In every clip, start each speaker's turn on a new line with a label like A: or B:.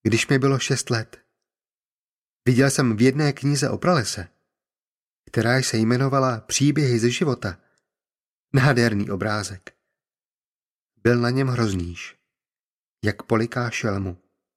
A: Když mi bylo 6 let. Viděl jsem v jedné knize o pralese, která se jmenovala Příběhy ze života, nádherný obrázek. Byl na něm hrozníš, jak poliká šelmu.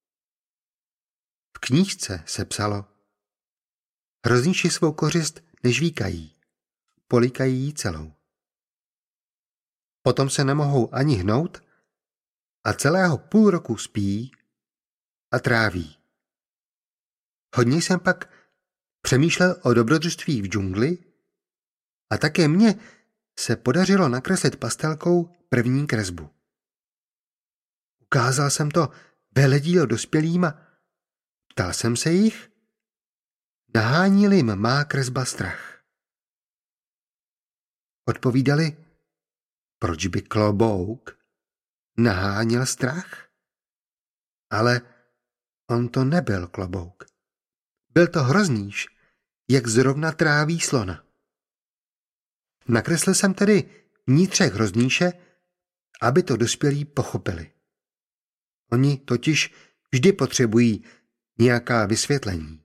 A: V knížce se psalo: hrozníši svou kořist nežvíkají, polikají ji celou. Potom se nemohou ani hnout a celého půl roku spí a tráví. Hodně jsem pak přemýšlel o dobrodružství v džungli a také mně se podařilo nakreslit pastelkou první kresbu. Ukázal jsem to veledílo dospělým a ptal jsem se jich, nahání-li jim má kresba strach. Odpovídali, proč by klobouk naháněl strach? Ale on to nebyl klobouk. Byl to hrozníš, jak zrovna tráví slona. Nakreslil jsem tedy vnitřek hrozníše, aby to dospělí pochopili. Oni totiž vždy potřebují nějaká vysvětlení.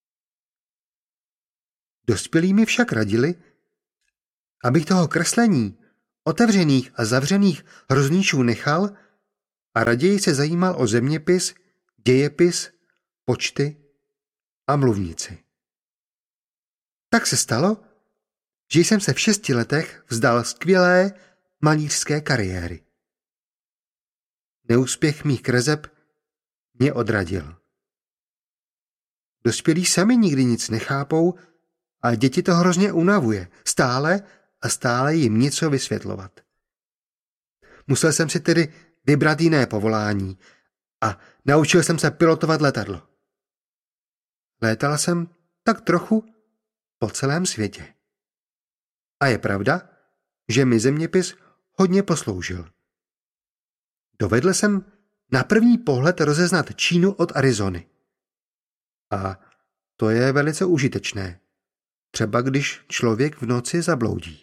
A: Dospělí mi však radili, abych toho kreslení otevřených a zavřených hrozníšů nechal a raději se zajímal o zeměpis, dějepis, počty a mluvnici. Tak se stalo, že jsem se v 6 letech vzdal skvělé malířské kariéry. Neúspěch mých kreseb mě odradil. Dospělí sami nikdy nic nechápou a děti to hrozně unavuje. Stále jim něco vysvětlovat. Musel jsem si tedy vybrat jiné povolání a naučil jsem se pilotovat letadlo. Létal jsem tak trochu po celém světě. A je pravda, že mi zeměpis hodně posloužil. Dovedl jsem na první pohled rozeznat Čínu od Arizony. A to je velice užitečné. Třeba když člověk v noci zabloudí.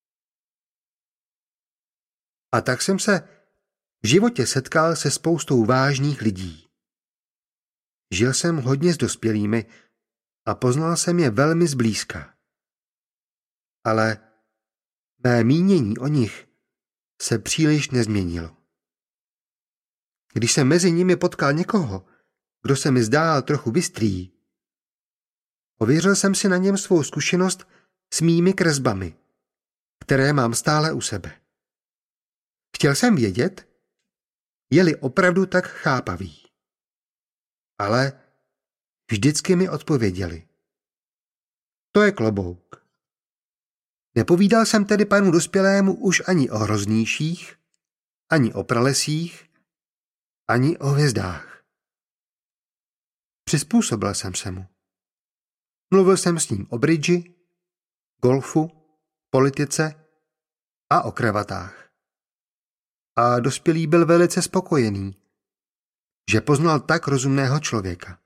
A: A tak jsem se v životě setkal se spoustou vážných lidí. Žil jsem hodně s dospělými a poznal jsem je velmi zblízka. Ale mé mínění o nich se příliš nezměnilo. Když jsem mezi nimi potkal někoho, kdo se mi zdál trochu bystrý, ověřil jsem si na něm svou zkušenost s mými kresbami, které mám stále u sebe. Chtěl jsem vědět, je-li opravdu tak chápavý. Ale vždycky mi odpověděli. To je klobouk. Nepovídal jsem tedy panu dospělému už ani o hrozníších, ani o pralesích, ani o hvězdách. Přizpůsobil jsem se mu. Mluvil jsem s ním o bridži, golfu, politice a o kravatách. A dospělý byl velice spokojený, že poznal tak rozumného člověka.